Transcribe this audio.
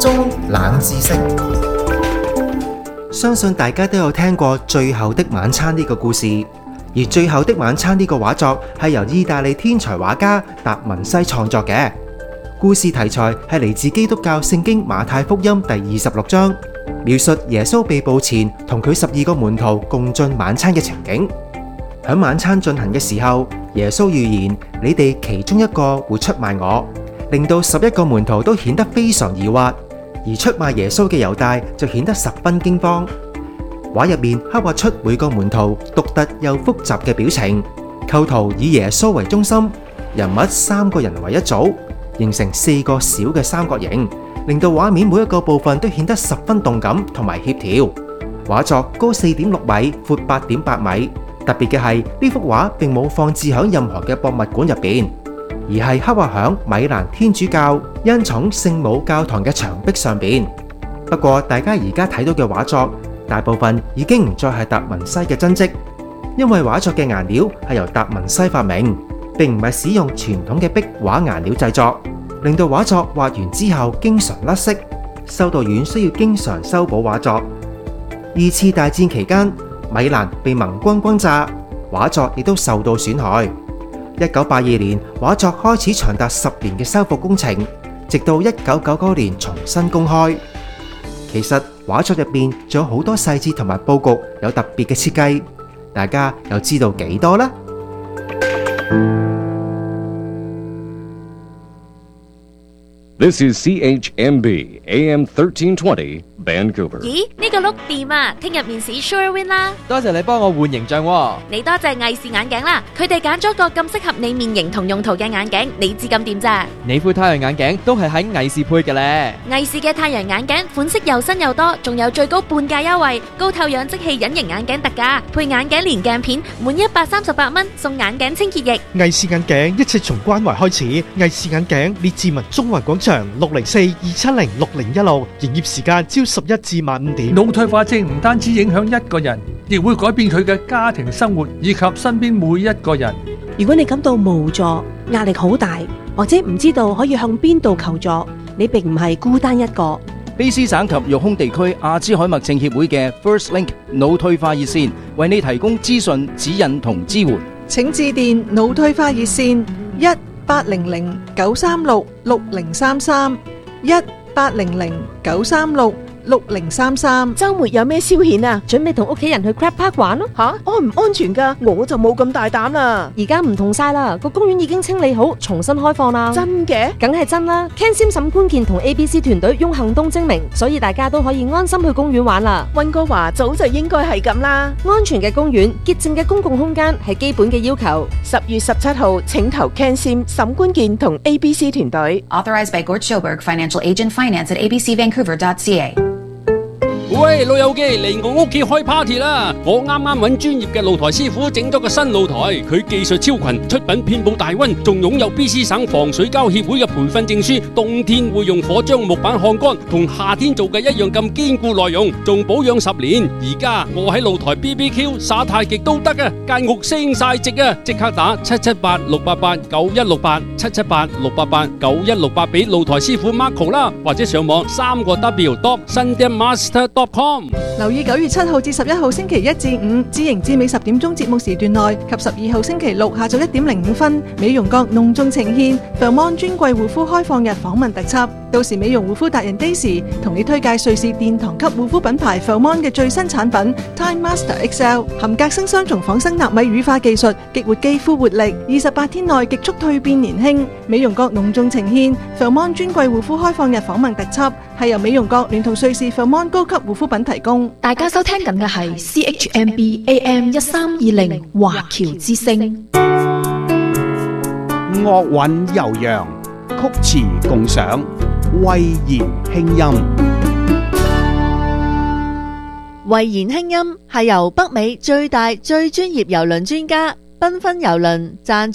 中冷知識。 相信大家都有聽過《最後的晚餐》呢個故事，而《最後的晚餐》呢個畫作係由意大利天才畫家達文西創作嘅。故事題材係嚟自基督教聖經馬太福音第26章，描述耶穌被捕前同佢12個門徒共進晚餐嘅情景。喺晚餐進行嘅時候，耶穌預言你哋其中一個會出賣我，令到11個門徒都顯得非常疑惑，而出賣耶穌嘅猶大就顯得十分驚慌。畫入面刻畫出每個門徒獨特又複雜嘅表情，構圖以耶穌為中心，人物3個人為一組，形成4個小嘅三角形，令到畫面每一個部分都顯得十分動感同埋協調。畫作高4.6米，闊8.8米。特別嘅係呢幅畫並冇放置喺任何嘅博物館入邊，而係刻畫喺米蘭天主教恩寵聖母教堂嘅牆壁上邊。不過大家而家睇到嘅畫作大部分已經唔再係達文西嘅真跡，因為畫作嘅顏料係由達文西發明，並唔係使用傳統嘅壁畫顏料製作，令到畫作畫完之後經常甩色，修道院需要經常修補畫作。2次大戰期間，米蘭被盟軍轟炸，畫作亦都受到損害。1982年，畫作開始長達10年嘅修復工程，直到1999年重新公開。其實畫作入邊仲有好多細節同埋佈局有特別嘅設計，大家又知道幾多呢？ This is CHMB AM 1320 Vancouver。 咦，呢個碌掂啊！聽日面試 Sure Win 啦！ 多謝你幫我換形象喎。 你多謝藝視眼鏡啦，佢哋揀咗個咁適合你面型同用途嘅眼鏡，你知咁掂咋？ 你副太陽眼鏡都係喺藝視配嘅咧。 藝視嘅太陽眼鏡款式又新又多，仲有最高半價優惠，高透氧即棄隱形眼鏡特價，配眼鏡連鏡片，滿138蚊送眼鏡清潔液。 藝視眼鏡一切從關懷開始，藝視眼鏡列治文中環廣場604-270-6016，營業時間朝11至晚5點。 腦退化症唔單止影響一個人，亦會改變佢嘅家庭生活以及身邊每一個人。 如果你感到無助、壓力好大，或者唔知道可以向邊度求助，你並唔係孤單一個。 卑詩省及育空地區阿茲海默症協會嘅 First Link 腦退化熱線為你提供資訊、指引同支援。 請致電腦退化熱線1-800-936-6033 1-800-936-6033。 周末有咩消遣啊？準備同屋企人去 Crab Park 玩咯。安唔安全噶？我就冇咁大膽啦。而家唔同晒啦，個公園已經清理好，重新開放啦。真嘅？梗係真啦。Ken Sim 沈觀健同 ABC 團隊用行動證明，所以大家都可以安心去公園玩啦。溫哥華早就應該係咁啦。安全嘅公園、潔淨嘅公共空間係基本嘅要求。 10月17號，請投 Ken Sim 沈觀健同 ABC 團隊。 Authorized by Gord Schoberg, Financial Agent, Finance at abcvancouver.ca。 喂，老友記，嚟我屋企開 party 啦！我啱啱揾專業嘅露台師傅整咗個新露台，佢技術超群，出品遍佈大溫，仲擁有 BC 省防水膠協會嘅培訓證書，冬天會用火將木板烘乾，同夏天做嘅一樣咁堅固耐用，仲保養10年。而家我喺露台 BBQ 耍太極都得啊，間屋升晒值啊！即刻打778-688-9168 778-688-9168俾露台師傅 Marco 啦，或者上網3W.sundammaster.com。 留意9月7號至11號星期1至5，知營至美10點鐘節目時段內及12號星期6下晝1點05分，美容閣隆重呈現 Fairmont 專櫃護膚開放日訪問特輯。到時美容護膚達人 Daisy 同你推介瑞士殿堂級護膚品牌 Fairmont 嘅最新產品 Time Master XL， 含隔星雙重仿生納米乳化技術，激活肌膚活力，28天內極速蛻變年輕。美容閣隆重呈現 Fairmont 專櫃護膚開放日訪問特輯，係由美容閣聯同瑞士 Fairmont 高級護膚品提供。 大家收聽緊嘅係 CHMB AM 1320華僑之聲。 樂韻悠揚，曲詞共賞，慧言輕音。 慧言輕音係由北美最大最專業郵輪專家繽紛郵輪贊